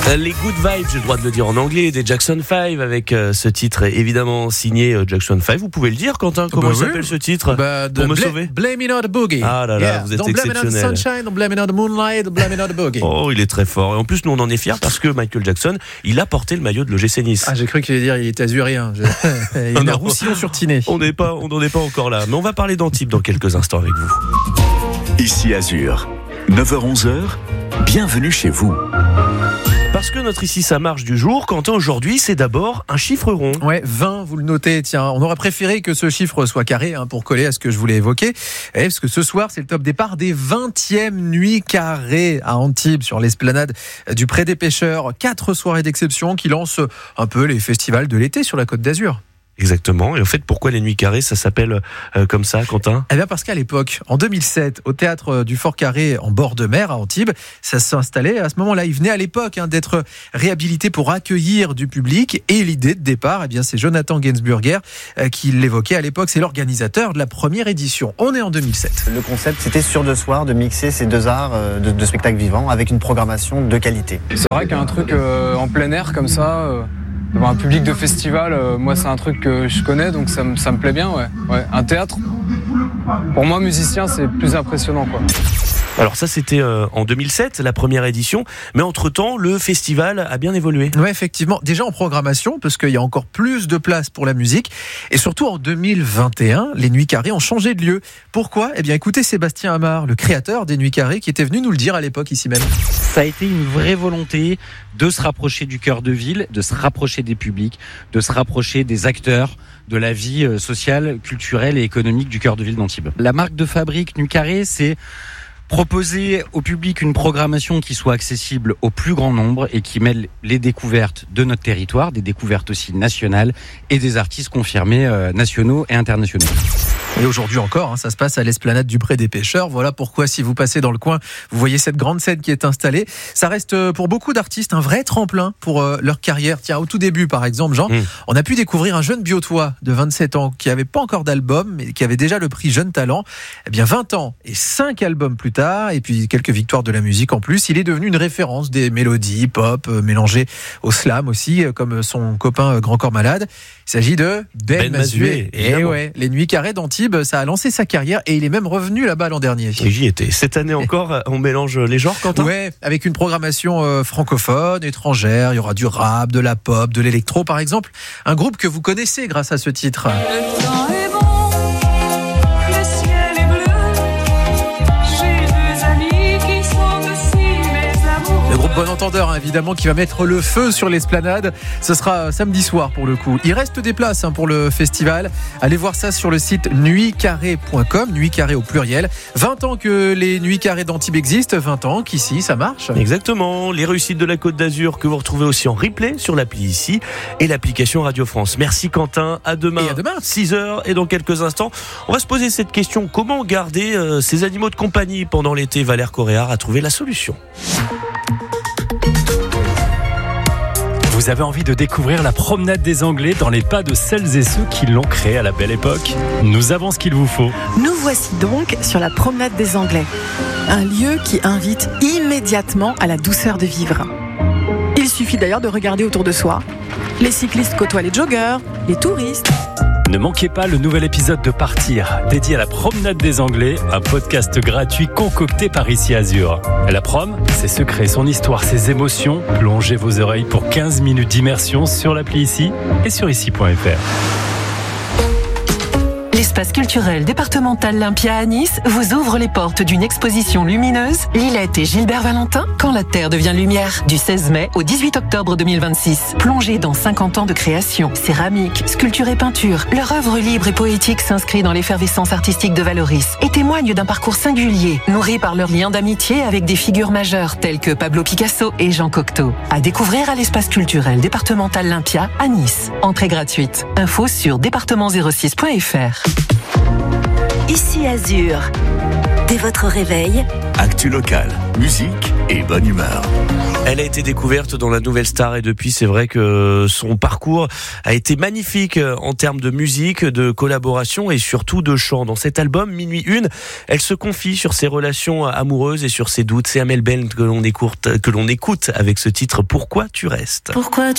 Les Good Vibes, j'ai le droit de le dire en anglais, des Jackson 5 avec ce titre évidemment signé Jackson 5. Vous pouvez le dire, Quentin, comment s'appelle ce titre pour me sauver? Blame It on the Boogie. Ah là là, vous êtes exceptionnel. Don't blame it on the sunshine, don't blame it on the moonlight, don't blame it on the boogie. Oh, il est très fort. Et en plus, nous on en est fiers parce que Michael Jackson, il a porté le maillot de l'OGC Nice. Ah, j'ai cru qu'il allait dire il est azurien. Il a roussillon sur Tiné. On n'en est pas encore là, mais on va parler d'Antibes dans quelques instants avec vous. Ici Azur, 9h-11h, bienvenue chez vous. Parce que notre Ici ça marche du jour, Quentin, aujourd'hui, c'est d'abord un chiffre rond. Ouais, 20, vous le notez. Tiens, on aurait préféré que ce chiffre soit carré pour coller à ce que je voulais évoquer. Parce que ce soir, c'est le top départ des 20e nuits carrées à Antibes, sur l'esplanade du Pré des Pêcheurs. 4 soirées d'exception qui lancent un peu les festivals de l'été sur la Côte d'Azur. Exactement. Et en fait, pourquoi les nuits carrées, ça s'appelle comme ça, Quentin? Eh bien parce qu'à l'époque, en 2007, au théâtre du Fort Carré, en bord de mer à Antibes, ça s'installait à ce moment-là. Il venait à l'époque d'être réhabilité pour accueillir du public. Et l'idée de départ, eh bien, c'est Jonathan Gainsburger qui l'évoquait à l'époque. C'est l'organisateur de la première édition. On est en 2007. Le concept, c'était sur 2 soirs de mixer ces 2 arts de spectacle vivant avec une programmation de qualité. C'est vrai qu'un truc en plein air comme ça... devant un public de festival, moi c'est un truc que je connais, donc ça me plaît bien, ouais. Un théâtre, pour moi musicien, c'est plus impressionnant, quoi. Alors ça c'était en 2007, la première édition, mais entre-temps le festival a bien évolué. Oui, effectivement, déjà en programmation, parce qu'il y a encore plus de place pour la musique, et surtout en 2021, les Nuits Carrées ont changé de lieu. Pourquoi ? Eh bien écoutez Sébastien Amar, le créateur des Nuits Carrées, qui était venu nous le dire à l'époque ici même. Ça a été une vraie volonté de se rapprocher du cœur de ville, de se rapprocher des publics, de se rapprocher des acteurs de la vie sociale, culturelle et économique du cœur de ville d'Antibes. La marque de fabrique Nuits Carrées, c'est proposer au public une programmation qui soit accessible au plus grand nombre et qui mêle les découvertes de notre territoire, des découvertes aussi nationales et des artistes confirmés nationaux et internationaux. Et aujourd'hui encore, ça se passe à l'esplanade du Pré des Pêcheurs. Voilà pourquoi, si vous passez dans le coin, vous voyez cette grande scène qui est installée. Ça reste pour beaucoup d'artistes un vrai tremplin pour leur carrière. Tiens, au tout début, par exemple, Jean, on a pu découvrir un jeune Biotois de 27 ans qui n'avait pas encore d'album, mais qui avait déjà le prix Jeune Talent. Eh bien, 20 ans et 5 albums plus tard, et puis quelques victoires de la musique en plus, il est devenu une référence des mélodies pop mélangées au slam aussi, comme son copain Grand Corps Malade. Il s'agit de Ben Mazué. Et ouais, les Nuits Carrées d'Antibes, ça a lancé sa carrière et il est même revenu là-bas l'an dernier. Et j'y étais. Cette année encore, on mélange les genres, Quentin ? Ouais, avec une programmation francophone, étrangère. Il y aura du rap, de la pop, de l'électro par exemple. Un groupe que vous connaissez grâce à ce titre. Le temps est bon, le ciel est bleu, j'ai 2 amis qui sont aussi mes amours. Le groupe Bon Entendeur, évidemment, qui va mettre le feu sur l'esplanade. Ce sera samedi soir pour le coup. Il reste des places pour le festival. Allez voir ça sur le site nuitcarré.com, Nuits Carrées au pluriel. 20 ans que les Nuits Carrées d'Antibes existent, 20 ans qu'ici ça marche. Exactement, les réussites de la Côte d'Azur que vous retrouvez aussi en replay sur l'appli ici et l'application Radio France. Merci Quentin, à demain, 6h, et dans quelques instants, on va se poser cette question: comment garder ces animaux de compagnie pendant l'été? Valère Coréard a trouvé la solution. Vous avez envie de découvrir la promenade des Anglais dans les pas de celles et ceux qui l'ont créée à la belle époque? Nous avons ce qu'il vous faut. Nous voici donc sur la promenade des Anglais. Un lieu qui invite immédiatement à la douceur de vivre. Il suffit d'ailleurs de regarder autour de soi. Les cyclistes côtoient les joggeurs, les touristes. Ne manquez pas le nouvel épisode de Partir, dédié à la promenade des Anglais, un podcast gratuit concocté par Ici Azur. La prom, ses secrets, son histoire, ses émotions. Plongez vos oreilles pour 15 minutes d'immersion sur l'appli Ici et sur ici.fr. L'espace culturel départemental Lympia à Nice vous ouvre les portes d'une exposition lumineuse, Lilette et Gilbert Valentin, Quand la Terre devient lumière, du 16 mai au 18 octobre 2026. Plongez dans 50 ans de création, céramique, sculpture et peinture. Leur œuvre libre et poétique s'inscrit dans l'effervescence artistique de Valoris et témoigne d'un parcours singulier, nourri par leur lien d'amitié avec des figures majeures telles que Pablo Picasso et Jean Cocteau. À découvrir à l'espace culturel départemental Lympia à Nice. Entrée gratuite. Info sur département06.fr. Ici Azur. Dès votre réveil, Actu locale, musique et bonne humeur. Elle a été découverte dans La Nouvelle Star et depuis, c'est vrai que son parcours a été magnifique en termes de musique, de collaboration et surtout de chant. Dans cet album, Minuit 1, elle se confie sur ses relations amoureuses et sur ses doutes. C'est Amel Bent que l'on écoute avec ce titre Pourquoi tu restes. pourquoi